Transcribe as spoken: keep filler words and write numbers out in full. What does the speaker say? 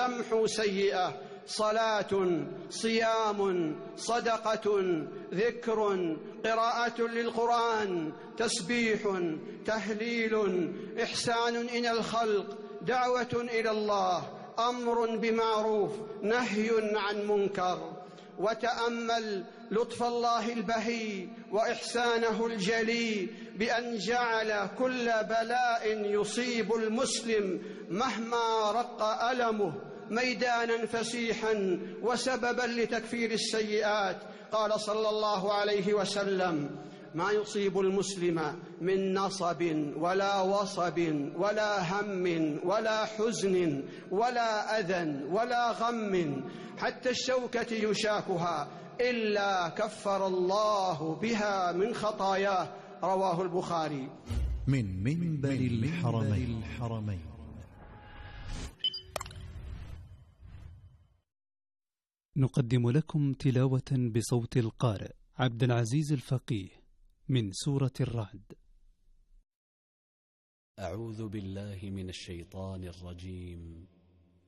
يمحو سيئة. صلاة، صيام، صدقة، ذكر، قراءة للقرآن، تسبيح، تهليل، إحسان إلى الخلق، دعوة إلى الله، أمر بمعروف، نهي عن منكر. وتأمل لطف الله البهي وإحسانه الجلي بأن جعل كل بلاء يصيب المسلم مهما رق ألمه ميدانا فسيحا وسببا لتكفير السيئات. قال صلى الله عليه وسلم: ما يصيب المسلم من نصب ولا وصب ولا هم ولا حزن ولا أذى ولا غم حتى الشوكة يشاكها إلا كفر الله بها من خطاياه. رواه البخاري. من منبر الحرمين الحرمين نقدم لكم تلاوة بصوت القارئ عبد العزيز الفقيه من سورة الرعد. أعوذ بالله من الشيطان الرجيم.